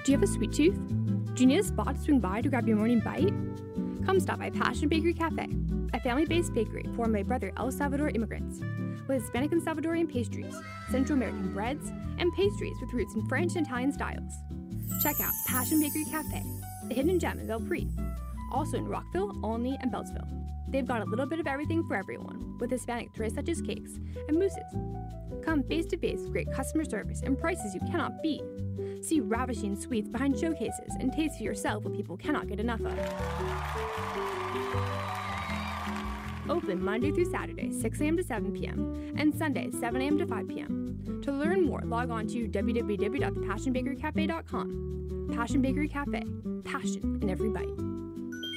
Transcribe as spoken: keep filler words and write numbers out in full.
Do you have a sweet tooth? Do you need a spot to swing by to grab your morning bite? Come stop by Passion Bakery Cafe, a family-based bakery formed by brother El Salvador immigrants, with Hispanic and Salvadorian pastries, Central American breads, and pastries with roots in French and Italian styles. Check out Passion Bakery Cafe, a hidden gem in Belpre, also in Rockville, Olney, and Beltsville. They've got a little bit of everything for everyone, with Hispanic tres leches cakes and mousses. Come face-to-face with great customer service and prices you cannot beat. See ravishing sweets behind showcases and taste for yourself what people cannot get enough of. Open Monday through Saturday, six a.m. to seven p.m., and Sunday, seven a.m. to five p.m. To learn more, log on to w w w dot the passion bakery cafe dot com. Passion Bakery Cafe, passion in every bite.